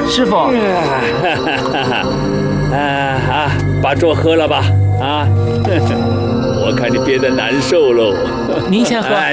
师傅。 把粥喝了吧。我看你憋得难受喽。 您先喝。